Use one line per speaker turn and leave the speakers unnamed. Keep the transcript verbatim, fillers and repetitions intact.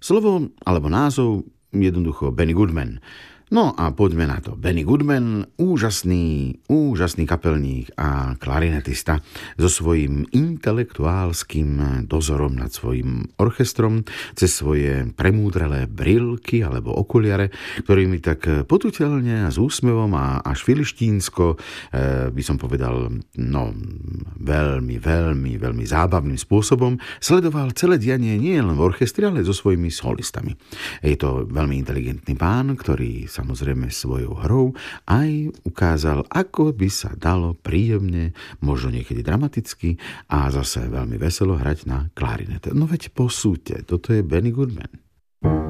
Slovo alebo názov jednoducho Benny Goodman. No a poďme na to. Benny Goodman, úžasný, úžasný kapelník a klarinetista so svojím intelektuálskym dozorom nad svojím orchestrom cez svoje premúdrelé brilky alebo okuliare, ktorými tak potuteľne a s úsmevom a až filištínsko, e, by som povedal, no veľmi, veľmi, veľmi zábavným spôsobom sledoval celé dianie nie len v orchestri, ale so svojimi solistami. Je to veľmi inteligentný pán, ktorý samozrejme svojou hrou aj ukázal, ako by sa dalo príjemne, možno niekedy dramaticky a zase veľmi veselo hrať na klarinete. No veď posúďte, toto je Benny Goodman.